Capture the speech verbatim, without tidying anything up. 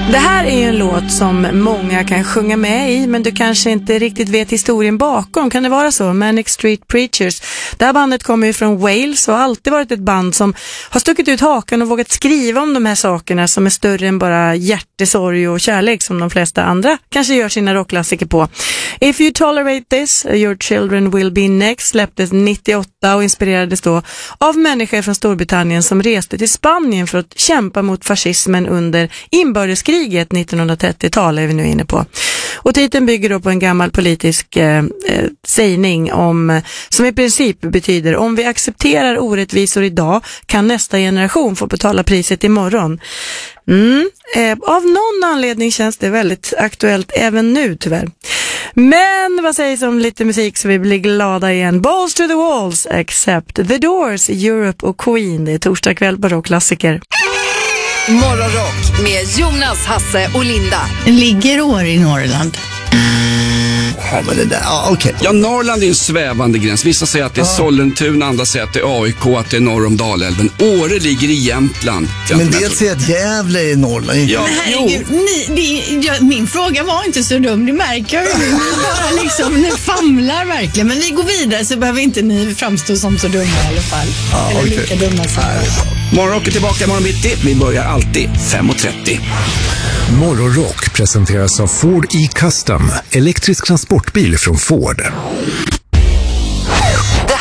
Det här är ju en låt som många kan sjunga med i, men du kanske inte riktigt vet historien bakom. Kan det vara så? Manic Street Preachers. Det här bandet kommer ju från Wales och har alltid varit ett band som har stuckit ut hakan och vågat skriva om de här sakerna som är större än bara hjärtesorg och kärlek som de flesta andra kanske gör sina rockklassiker på. If You Tolerate This, Your Children Will Be Next släpptes nittioåtta och inspirerades då av människor från Storbritannien som reste till Spanien för att kämpa mot fascismen under inbördeskriget nittonhundratrettiotalet är vi nu inne på. Och titeln bygger då på en gammal politisk eh, sägning om, som i princip betyder om vi accepterar orättvisor idag kan nästa generation få betala priset imorgon. Mm. Eh, av någon anledning känns det väldigt aktuellt även nu tyvärr. Men vad sägs om lite musik så vi blir glada igen. Balls to the Walls, Accept, The Doors, Europe och Queen. Det är torsdag kväll på rockklassiker. Morgonrock med Jonas, Hasse och Linda. Ligger år i Norrland. Ja, men det där, ja, okej. Ja, Norrland är en svävande gräns. Vissa säger att det är Sollentuna, andra säger att det är A I K, att det är norr om Dalälven. Åre ligger i Jämtland. Men det säger att Gävle är Norrland. Ja, Herregud, ni, det, jag, min fråga var inte så dum, det märker jag. Ni bara liksom, ni famlar verkligen. Men vi går vidare så behöver inte ni framstå som så dumma i alla fall. Ja, Eller okay. lika dumma som Morgonrock är tillbaka imorgon bitti. Vi börjar alltid fem och trettio. Morgonrock presenteras av Ford E-Custom, elektrisk transportbil från Ford.